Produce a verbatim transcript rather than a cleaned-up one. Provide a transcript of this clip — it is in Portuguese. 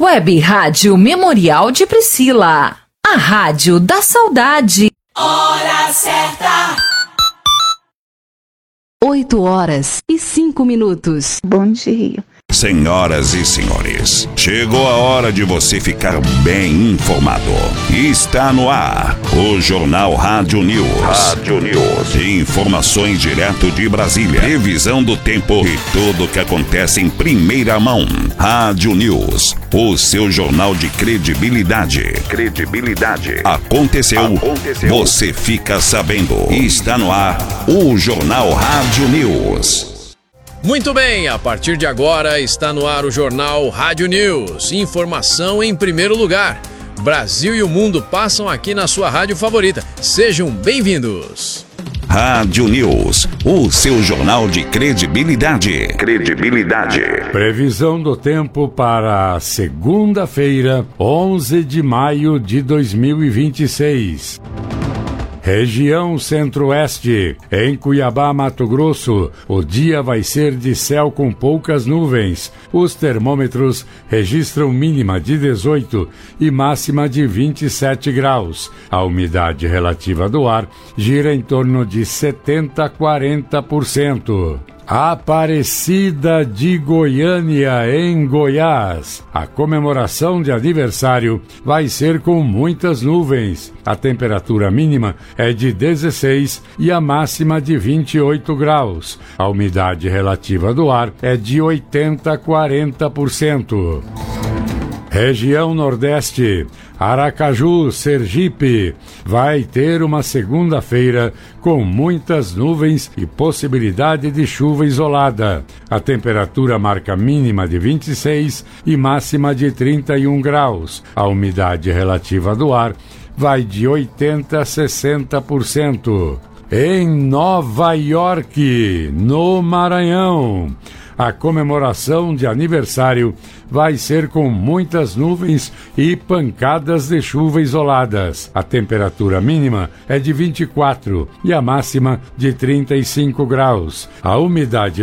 Web Rádio Memorial de Priscila, a rádio da saudade. Hora certa. Oito horas e cinco minutos. Bom dia. Senhoras e senhores, chegou a hora de você ficar bem informado. Está no ar o Jornal Rádio News. Rádio News. Informações direto de Brasília. Previsão do tempo e tudo o que acontece em primeira mão. Rádio News, o seu jornal de credibilidade. Credibilidade. Aconteceu, Aconteceu. Você fica sabendo. Está no ar o Jornal Rádio News. Muito bem, a partir de agora está no ar o Jornal Rádio News. Informação em primeiro lugar. Brasil e o mundo passam aqui na sua rádio favorita. Sejam bem-vindos. Rádio News, o seu jornal de credibilidade. Credibilidade. Previsão do tempo para segunda-feira, onze de maio de dois mil e vinte e seis. Região Centro-Oeste, em Cuiabá, Mato Grosso, o dia vai ser de céu com poucas nuvens. Os termômetros registram mínima de dezoito e máxima de vinte e sete graus. A umidade relativa do ar gira em torno de setenta a quarenta por cento. Aparecida de Goiânia, em Goiás. A comemoração de aniversário vai ser com muitas nuvens. A temperatura mínima é de dezesseis e a máxima de vinte e oito graus. A umidade relativa do ar é de oitenta a quarenta por cento. Região Nordeste, Aracaju, Sergipe, vai ter uma segunda-feira com muitas nuvens e possibilidade de chuva isolada. A temperatura marca mínima de vinte e seis e máxima de trinta e um graus. A umidade relativa do ar vai de oitenta a sessenta por cento. Em Nova York, no Maranhão, a comemoração de aniversário vai ser com muitas nuvens e pancadas de chuva isoladas. A temperatura mínima é de vinte e quatro e a máxima de trinta e cinco graus. A umidade